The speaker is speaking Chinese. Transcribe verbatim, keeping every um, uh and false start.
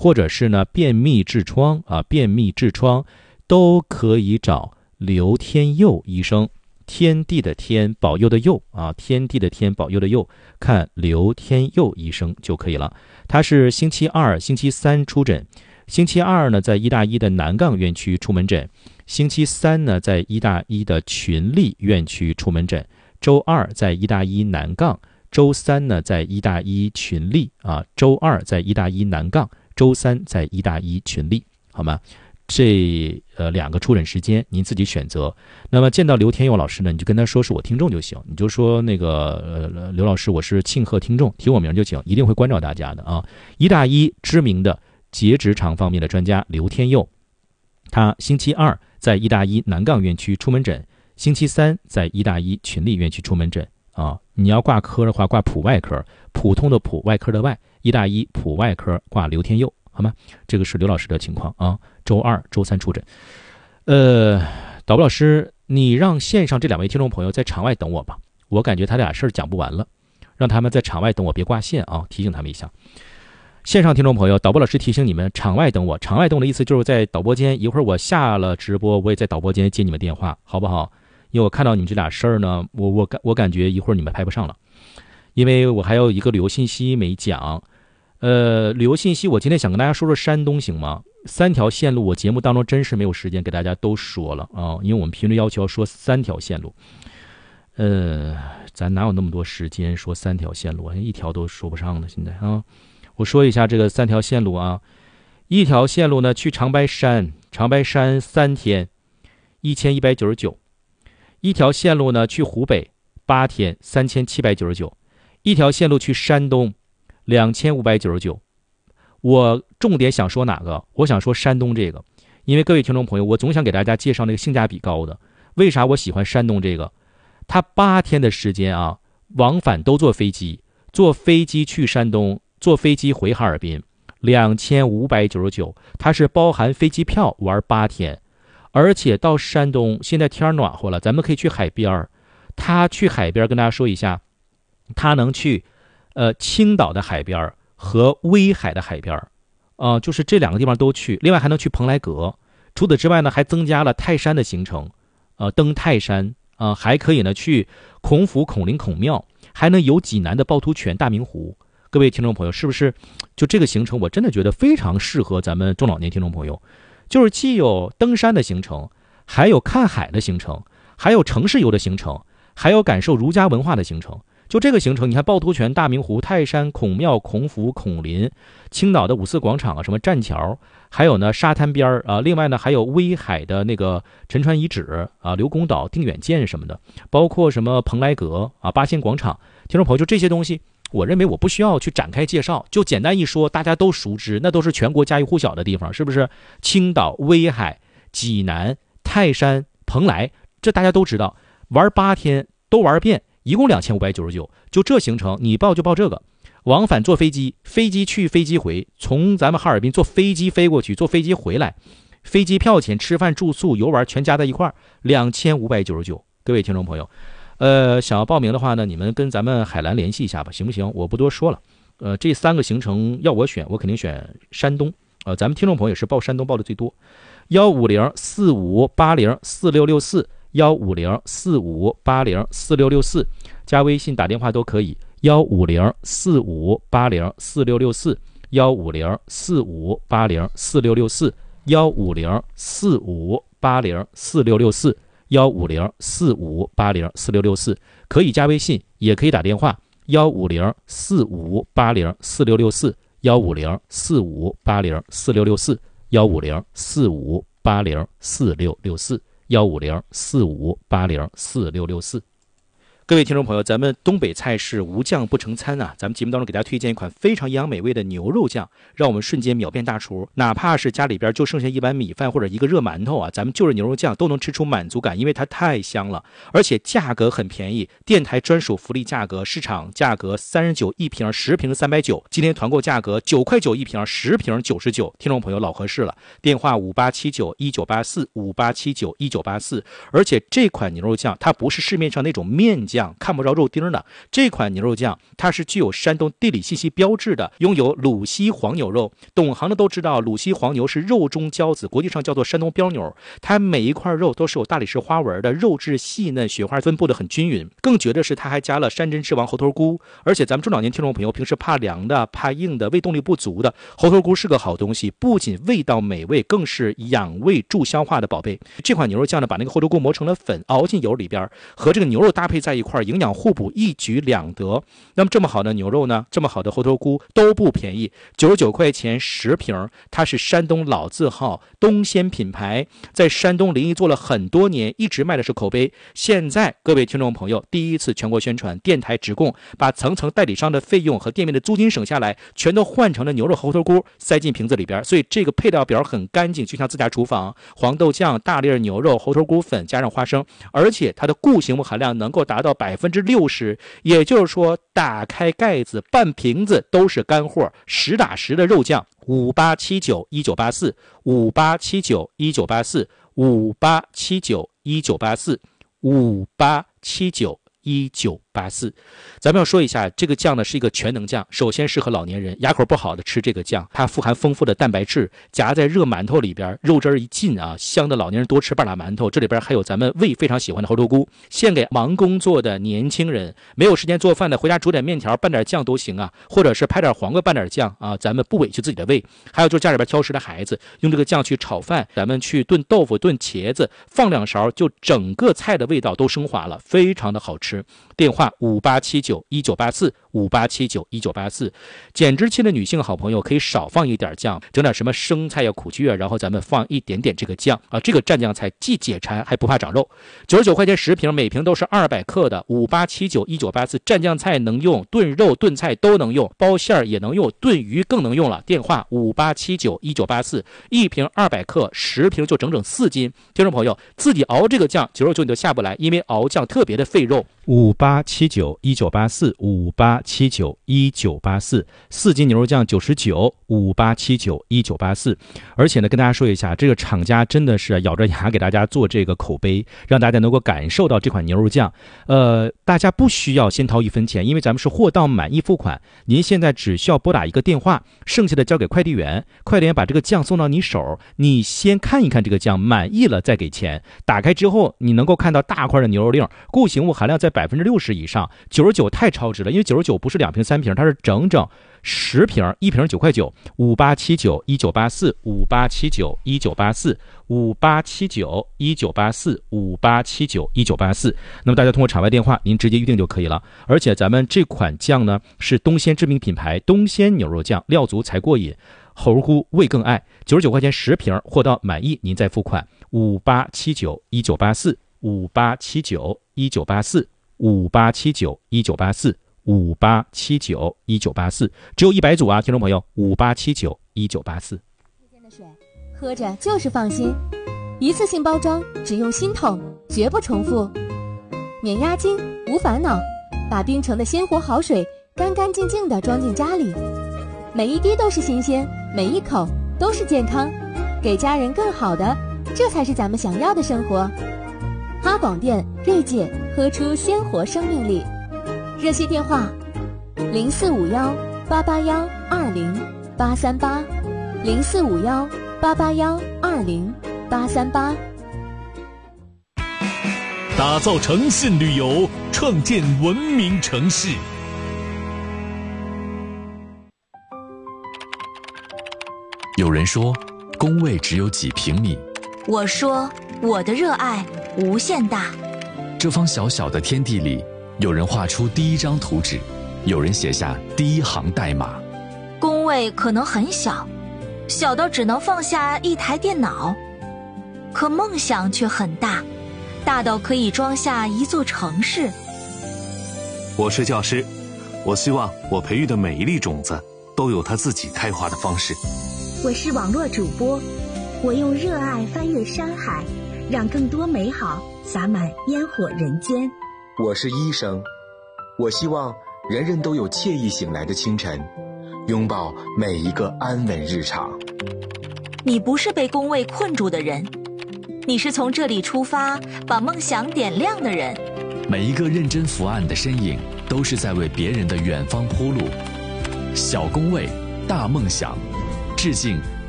或者是呢便秘痔疮啊，便秘痔疮都可以找刘天佑医生。天地的天，保佑的佑啊，天地的天，保佑的佑，看刘天佑医生就可以了。他是星期二、星期三出诊。星期二呢，在医大一的南杠院区出门诊；星期三呢，在医大一的群力院区出门诊；周二在医大一南杠，周三呢在医大一群力啊，周二在医大一南杠，周三在医大一群力，好吗？这呃两个出诊时间您自己选择。那么见到刘天佑老师呢，你就跟他说是我听众就行，你就说那个呃刘老师我是庆贺听众，提我名就行，一定会关照大家的啊。医大一知名的结直肠方面的专家刘天佑，他星期二在医大一南杠院区出门诊，星期三在医大一群力院区出门诊啊。你要挂科的话，挂普外科，普通的普，外科的外，医大一普外科挂刘天佑，好吗？这个是刘老师的情况啊。周二、周三出诊。呃，导播老师，你让线上这两位听众朋友在场外等我吧，我感觉他俩事儿讲不完了，让他们在场外等我，别挂线啊，提醒他们一下。线上听众朋友，导播老师提醒你们，场外等我。场外等我的意思就是在导播间，一会儿我下了直播，我也在导播间接你们电话，好不好？因为我看到你们这俩事儿呢，我我感我感觉一会儿你们排不上了，因为我还有一个旅游信息没讲。呃，旅游信息我今天想跟大家说说山东，行吗？三条线路我节目当中真是没有时间给大家都说了啊，因为我们频率要求要说三条线路。呃，咱哪有那么多时间说三条线路啊？一条都说不上了，现在啊。我说一下这个三条线路啊，一条线路呢去长白山，长白山三天，一千一百九十九；一条线路呢去湖北八天，三千七百九十九；一条线路去山东两千五百九十九。我重点想说哪个？我想说山东这个，因为各位听众朋友，我总想给大家介绍那个性价比高的。为啥我喜欢山东这个？它八天的时间啊，往返都坐飞机，坐飞机去山东，坐飞机回哈尔滨，两千五百九十九，它是包含飞机票玩八天，而且到山东现在天暖和了，咱们可以去海边。他去海边跟大家说一下，他能去呃青岛的海边和威海的海边，啊、呃，就是这两个地方都去，另外还能去蓬莱阁。除此之外呢，还增加了泰山的行程，呃，登泰山啊、呃，还可以呢去孔府、孔林、孔庙，还能游济南的趵突泉、大明湖。各位听众朋友，是不是就这个行程我真的觉得非常适合咱们中老年听众朋友？就是既有登山的行程，还有看海的行程，还有城市游的行程，还有感受儒家文化的行程。就这个行程，你看趵突泉、大明湖、泰山、孔庙、孔府、孔林，青岛的五四广场啊，什么栈桥，还有呢沙滩边啊，另外呢还有威海的那个沉船遗址啊，刘公岛、定远舰什么的，包括什么蓬莱阁啊、八仙广场。听众朋友，就这些东西，我认为我不需要去展开介绍，就简单一说，大家都熟知，那都是全国家喻户晓的地方，是不是？青岛、威海、济南、泰山、蓬莱，这大家都知道，玩八天都玩遍。一共两千五百九十九，就这行程你报就报这个，往返坐飞机，飞机去飞机回，从咱们哈尔滨坐飞机飞过去，坐飞机回来，飞机票钱、吃饭、住宿、游玩全加在一块儿，两千五百九十九。各位听众朋友，呃，想要报名的话呢，你们跟咱们海蓝联系一下吧，行不行？我不多说了。呃，这三个行程要我选，我肯定选山东。呃，咱们听众朋友也是报山东报的最多，幺五零四五八零四六六四。幺五零四五八零四六六四，加微信打电话都可以。幺五零四五八零四六六四，幺五零四五八零四六六四，幺五零四五八零四六六四，幺五零四五八零四六六四，可以加微信，也可以打电话。幺五零四五八零四六六四，幺五零四五八零四六六四，幺五零四五八零四六六四。幺五零四五八零四六六四。各位听众朋友，咱们东北菜是无酱不成餐啊！咱们节目当中给大家推荐一款非常营养美味的牛肉酱，让我们瞬间秒变大厨。哪怕是家里边就剩下一碗米饭或者一个热馒头啊，咱们就着牛肉酱都能吃出满足感，因为它太香了，而且价格很便宜，电台专属福利价格，市场价格三十九一瓶，十瓶三百九，今天团购价格九块九一瓶，十瓶九十九。听众朋友老合适了，电话五八七九一九八四五八七九一九八四。而且这款牛肉酱它不是市面上那种面酱。 酱，看不着肉丁呢。这款牛肉酱它是具有山东地理信息标志的，拥有鲁西黄牛肉。懂行的都知道，鲁西黄牛是肉中骄子，国际上叫做山东膘牛。它每一块肉都是有大理石花纹的，肉质细嫩，雪花分布的很均匀。更绝的是，它还加了山珍之王猴头菇。而且咱们中老年听众朋友平时怕凉的、怕硬的、胃动力不足的，猴头菇是个好东西，不仅味道美味，更是养胃助消化的宝贝。这款牛肉酱呢，把那个猴头菇磨成了粉，熬进油里边，和这个牛肉搭配在一块，营养互补，一举两得。那么这么好的牛肉呢，这么好的猴头菇都不便宜，九十九块钱十瓶，它是山东老字号东鲜品牌，在山东临沂做了很多年，一直卖的是口碑。现在各位听众朋友第一次全国宣传，电台直供，把层层代理商的费用和店面的租金省下来，全都换成了牛肉猴头菇，塞进瓶子里边。所以这个配料表很干净，就像自家厨房。黄豆酱、大粒牛肉、猴头菇粉加上花生，而且它的固形物含量能够达到百分之六十，也就是说，打开盖子，半瓶子都是干货，实打实的肉酱。五八七九一九八四，五八七九一九八四，五八七九一九八四，五八七九一九八四。咱们要说一下，这个酱呢是一个全能酱，首先适合老年人，牙口不好的吃这个酱，它富含丰富的蛋白质，夹在热馒头里边，肉汁一进啊，香的老年人多吃半拉馒头。这里边还有咱们胃非常喜欢的猴头菇，献给忙工作的年轻人，没有时间做饭的，回家煮点面条拌点酱都行啊，或者是拍点黄瓜拌点酱啊，咱们不委屈自己的胃。还有就是家里边挑食的孩子，用这个酱去炒饭，咱们去炖豆腐、炖茄子，放两勺，就整个菜的味道都升华了，非常的好吃。电话五八七九一九八四，五八七九一九八四。减脂期的女性好朋友可以少放一点酱，整点什么生菜呀、苦苣啊，然后咱们放一点点这个酱啊，这个蘸酱菜既解馋还不怕长肉。九十九块钱十瓶，每瓶都是二百克的。五八七九一九八四，蘸酱菜能用，炖肉炖菜都能用，包馅儿也能用，炖鱼更能用了。电话五八七九一九八四，一瓶二百克，十瓶就整整四斤。听众朋友自己熬这个酱，九十九你就下不来，因为熬酱特别的费肉。五八七九一九八四，五八七九一九八四，四斤牛肉酱九十九，五八七九一九八四。而且呢，跟大家说一下，这个厂家真的是咬着牙给大家做这个口碑，让大家能够感受到这款牛肉酱。呃，大家不需要先掏一分钱，因为咱们是货到满意付款。您现在只需要拨打一个电话，剩下的交给快递员，快递员把这个酱送到你手，你先看一看这个酱，满意了再给钱。打开之后，你能够看到大块的牛肉粒，固形物含量在百分之六十以上，九十九太超值了，因为九十九不是两瓶三瓶，它是整整十瓶，一瓶九块九。五八七九一九八四，五八七九一九八四，五八七九一九八四，五八七九一九八四。那么大家通过场外电话，您直接预定就可以了。而且咱们这款酱呢是东鲜知名品牌东鲜牛肉酱，料足才过瘾，猴菇味更爱。九十九块钱十瓶，货到满意您再付款。五八七九一九八四，五八七九一九八四，五八七九一九八四，五八七九一九八四。只有一百组啊，听众朋友，五八七九一九八四。 的水喝着就是放心，一次性包装，只用心痛，绝不重复。免押金，无烦恼，把冰城的鲜活好水干干净净地装进家里，每一滴都是新鲜，每一口都是健康，给家人更好的，这才是咱们想要的生活。哈广电锐界，喝出鲜活生命力。热线电话零四五幺八八幺二零八三八，零四五幺八八幺二零八三八。 打造诚信旅游，创建文明城市。 有人说，工位只有几平米。 我说，我的热爱无限大。 这方小小的天地里，有人画出第一张图纸，有人写下第一行代码。 工位可能很小，小到只能放下一台电脑，可梦想却很大，大到可以装下一座城市。 我是教师，我希望我培育的每一粒种子都有它自己开花的方式。 我是网络主播，我用热爱翻越山海，让更多美好洒满烟火人间。 我是医生，我希望人人都有惬意醒来的清晨，拥抱每一个安稳日常。 你不是被工位困住的人，你是从这里出发把梦想点亮的人。 每一个认真伏案的身影，都是在为别人的远方铺路。小工位，大梦想，致敬